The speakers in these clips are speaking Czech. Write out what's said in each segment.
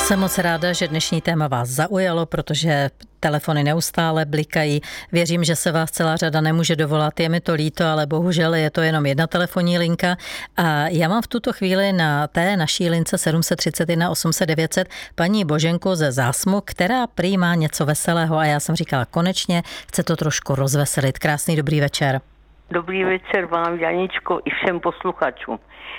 Jsem moc ráda, že dnešní téma vás zaujalo, protože telefony neustále blikají. Věřím, že se vás celá řada nemůže dovolat. Je mi to líto, ale bohužel je to jenom jedna telefonní linka. A já mám v tuto chvíli na té naší lince 731 800 900 paní Boženku ze Zásmu, která prý má něco veselého a já jsem říkala konečně, chce to trošku rozveselit. Krásný dobrý večer. Dobrý večer vám, Janičko, i všem posluchačům.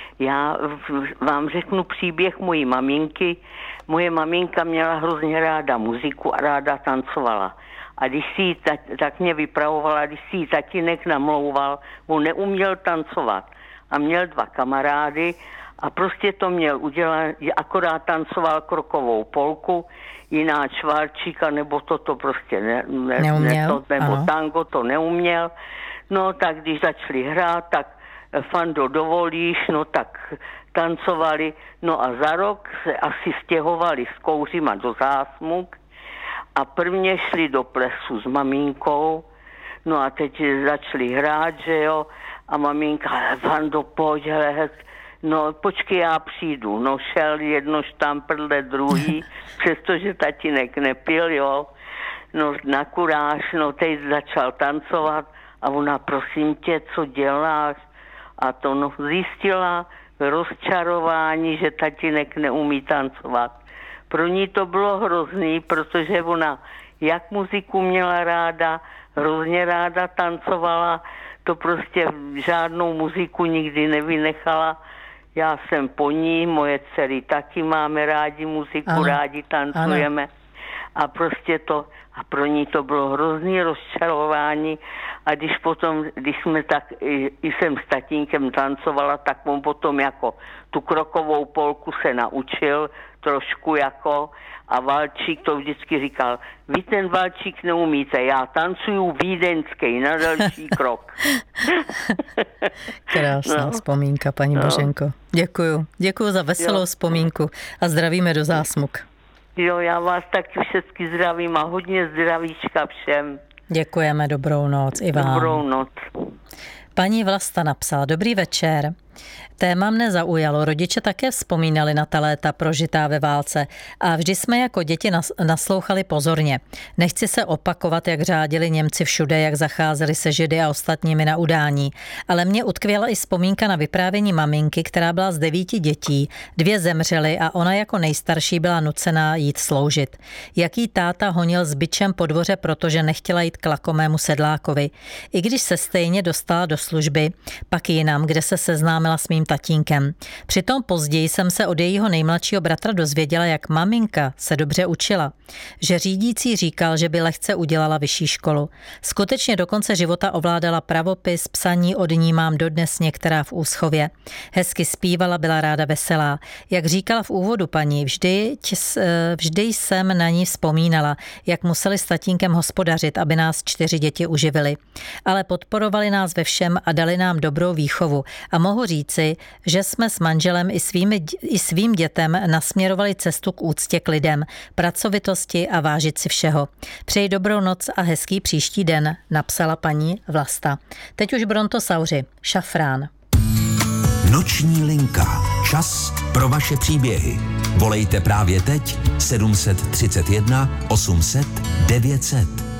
Já vám řeknu příběh mojí maminky. Moje maminka měla hrozně ráda muziku a ráda tancovala. A když si ji tak mě vypravovala, když si ji tatínek namlouval, on neuměl tancovat. A měl 2 kamarády a prostě to měl udělat, akorát tancoval krokovou polku, jiná švárčíka, nebo toto prostě neuměl, nebo tango to neuměl. No tak když začali hrát, tak Fando, dovolíš, no tak tancovali, no a za rok se asi stěhovali s kouřima do Zásmu a prvně šli do plesu s maminkou, no a teď začali hrát, že jo, a maminka, Fando, pojď, hele, no počkej, já přijdu, no šel jedno štamprle, druhý, přestože tatínek nepil, jo, no na kuráž, no teď začal tancovat a ona, prosím tě, co děláš? A to no, zjistila rozčarování, že tatínek neumí tancovat. Pro ní to bylo hrozný, protože ona jak muziku měla ráda, hrozně ráda tancovala, to prostě žádnou muziku nikdy nevynechala. Já jsem po ní, moje dcery taky máme rádi muziku, ano, rádi tancujeme. Ano. A prostě to, a pro ní to bylo hrozný rozčarování. A když jsme tak, i jsem s tatínkem tancovala, tak on potom jako tu krokovou polku se naučil trošku jako a valčík to vždycky říkal, vy ten valčík neumíte, já tancuju vídeňský na další krok. Krásná vzpomínka, paní Boženko. Děkuju za veselou vzpomínku a zdravíme do Zásmuk. Jo, já vás taky všechny zdravím a hodně zdravíčka všem. Děkujeme, dobrou noc i vám. Dobrou noc. Paní Vlasta napsala, dobrý večer. Téma mne zaujalo, rodiče také vzpomínali na ta léta prožitá ve válce a vždy jsme jako děti naslouchali pozorně. Nechci se opakovat, jak řádili Němci všude, jak zacházeli se Židy a ostatními na udání, ale mě utkvěla i vzpomínka na vyprávění maminky, která byla z 9 dětí, 2 zemřely a ona jako nejstarší byla nucená jít sloužit. Jaký táta honil s bičem po dvoře, protože nechtěla jít k lakomému sedlákovi. I když se stejně dostala do služby, pak jinam, kde se seznámila s mým tatínkem. Přitom později jsem se od jejího nejmladšího bratra dozvěděla, jak maminka se dobře učila. Že řídící říkal, že by lehce udělala vyšší školu. Skutečně do konce života ovládala pravopis, psaní od ní mám dodnes některá v úschově. Hezky zpívala, byla ráda veselá. Jak říkala v úvodu paní, vždy jsem na ní vzpomínala, jak museli s tatínkem hospodařit, aby nás 4 děti uživili. Ale podporovali nás ve všem a dali nám dobrou výchovu. A mohu říci, že jsme s manželem i svým dětem nasměrovali cestu k úctě k lidem, pracovitosti a vážit si všeho. Přeji dobrou noc a hezký příští den, napsala paní Vlasta. Teď už Brontosauři, Šafrán. Noční linka. Čas pro vaše příběhy. Volejte právě teď 731 800 900.